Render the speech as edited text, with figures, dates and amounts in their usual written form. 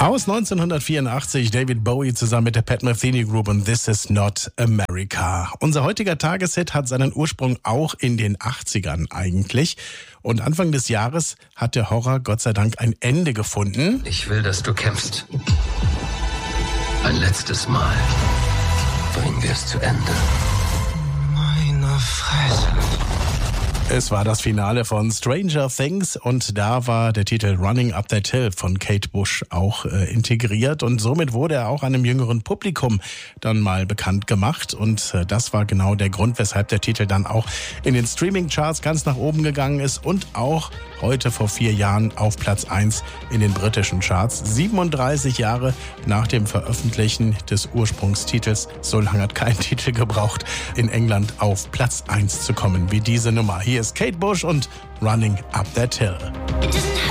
Aus 1984, David Bowie zusammen mit der Pat Metheny Group und This Is Not America. Unser heutiger Tageshit hat seinen Ursprung auch in den 80ern eigentlich. Und Anfang des Jahres hat der Horror Gott sei Dank ein Ende gefunden. Ich will, dass du kämpfst. Ein letztes Mal. Bringen wir es zu Ende. Meine Fresse. Es war das Finale von Stranger Things und da war der Titel Running Up That Hill von Kate Bush auch integriert und somit wurde er auch einem jüngeren Publikum dann mal bekannt gemacht und das war genau der Grund, weshalb der Titel dann auch in den Streaming-Charts ganz nach oben gegangen ist und auch heute vor 4 Jahren auf Platz 1 in den britischen Charts. 37 Jahre nach dem Veröffentlichen des Ursprungstitels, so lange hat kein Titel gebraucht, in England auf Platz 1 zu kommen wie diese Nummer. Hier ist Kate Bush und Running Up That Hill.